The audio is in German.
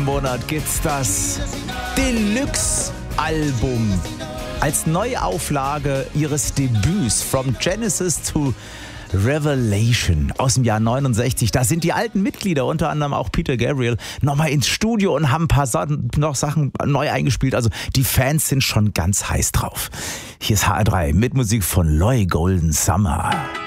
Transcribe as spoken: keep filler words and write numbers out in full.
Monat gibt's das Deluxe-Album als Neuauflage ihres Debüts From Genesis to Revelation aus dem Jahr neunundsechzig. Da sind die alten Mitglieder, unter anderem auch Peter Gabriel, nochmal ins Studio und haben ein paar Sachen, noch Sachen neu eingespielt. Also die Fans sind schon ganz heiß drauf. Hier ist H R drei mit Musik von Loy Golden Summer.